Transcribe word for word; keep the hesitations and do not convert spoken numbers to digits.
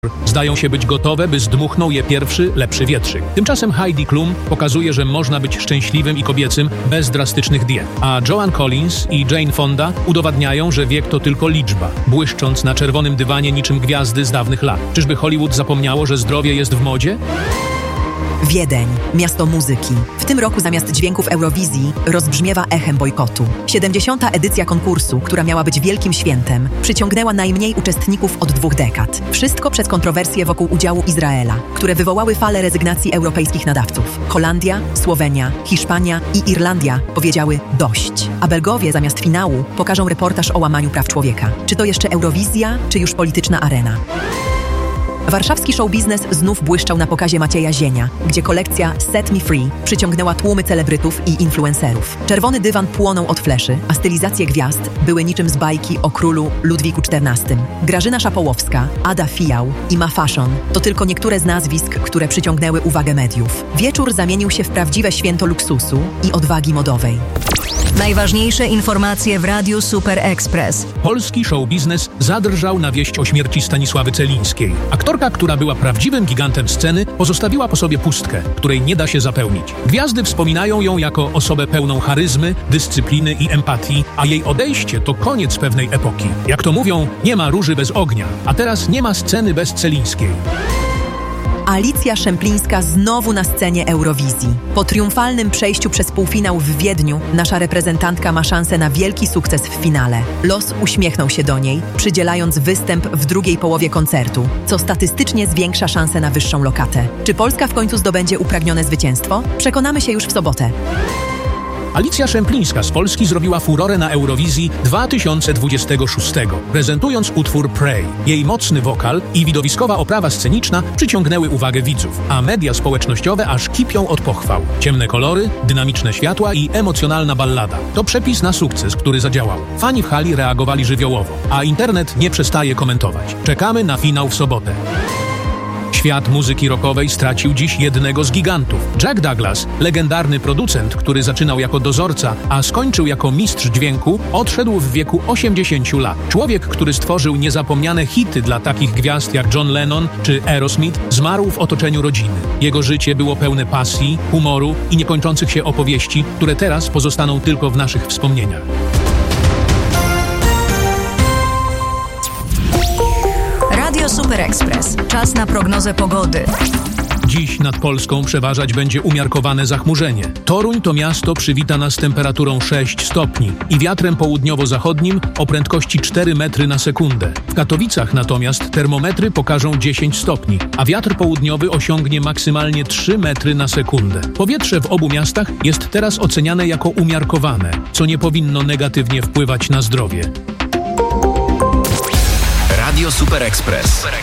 zdają się być gotowe, by zdmuchnął je pierwszy, lepszy wietrzyk. Tymczasem Heidi Klum pokazuje, że można być szczęśliwym i kobiecym bez drastycznych diet. A Joan Collins i Jane Fonda udowadniają, że wiek to tylko liczba, błyszcząc na czerwonym dywanie niczym gwiazdy z dawnych lat. Czyżby Hollywood zapomniało, że zdrowie jest w modzie? Wiedeń, miasto muzyki. W tym roku zamiast dźwięków Eurowizji rozbrzmiewa echem bojkotu. siedemdziesiąta edycja konkursu, która miała być wielkim świętem, przyciągnęła najmniej uczestników od dwóch dekad. Wszystko przez kontrowersje wokół udziału Izraela, które wywołały falę rezygnacji europejskich nadawców. Holandia, Słowenia, Hiszpania i Irlandia powiedziały dość. A Belgowie zamiast finału pokażą reportaż o łamaniu praw człowieka. Czy to jeszcze Eurowizja, czy już polityczna arena? Warszawski showbiznes znów błyszczał na pokazie Macieja Zienia, gdzie kolekcja Set Me Free przyciągnęła tłumy celebrytów i influencerów. Czerwony dywan płonął od fleszy, a stylizacje gwiazd były niczym z bajki o królu Ludwiku czternastym. Grażyna Szapołowska, Ada Fijał i Ma Fashion to tylko niektóre z nazwisk, które przyciągnęły uwagę mediów. Wieczór zamienił się w prawdziwe święto luksusu i odwagi modowej. Najważniejsze informacje w Radiu Super Express. Polski showbiznes zadrżał na wieść o śmierci Stanisławy Celińskiej. Aktorka, która była prawdziwym gigantem sceny, pozostawiła po sobie pustkę, której nie da się zapełnić. Gwiazdy wspominają ją jako osobę pełną charyzmy, dyscypliny i empatii, a jej odejście to koniec pewnej epoki. Jak to mówią, nie ma róży bez ognia, a teraz nie ma sceny bez Celińskiej. Alicja Szemplińska znowu na scenie Eurowizji. Po triumfalnym przejściu przez półfinał w Wiedniu nasza reprezentantka ma szansę na wielki sukces w finale. Los uśmiechnął się do niej, przydzielając występ w drugiej połowie koncertu, co statystycznie zwiększa szanse na wyższą lokatę. Czy Polska w końcu zdobędzie upragnione zwycięstwo? Przekonamy się już w sobotę. Alicja Szemplińska z Polski zrobiła furorę na Eurowizji dwa tysiące dwudziestego szóstego, prezentując utwór Pray. Jej mocny wokal i widowiskowa oprawa sceniczna przyciągnęły uwagę widzów, a media społecznościowe aż kipią od pochwał. Ciemne kolory, dynamiczne światła i emocjonalna ballada. To przepis na sukces, który zadziałał. Fani w hali reagowali żywiołowo, a internet nie przestaje komentować. Czekamy na finał w sobotę. Świat muzyki rockowej stracił dziś jednego z gigantów. Jack Douglas, legendarny producent, który zaczynał jako dozorca, a skończył jako mistrz dźwięku, odszedł w wieku osiemdziesięciu lat. Człowiek, który stworzył niezapomniane hity dla takich gwiazd jak John Lennon czy Aerosmith, zmarł w otoczeniu rodziny. Jego życie było pełne pasji, humoru i niekończących się opowieści, które teraz pozostaną tylko w naszych wspomnieniach. Radio Super Express. Czas na prognozę pogody. Dziś nad Polską przeważać będzie umiarkowane zachmurzenie. Toruń to miasto przywita nas temperaturą sześć stopni i wiatrem południowo-zachodnim o prędkości cztery metry na sekundę. W Katowicach natomiast termometry pokażą dziesięć stopni, a wiatr południowy osiągnie maksymalnie trzy metry na sekundę. Powietrze w obu miastach jest teraz oceniane jako umiarkowane, co nie powinno negatywnie wpływać na zdrowie. Radio Super Express.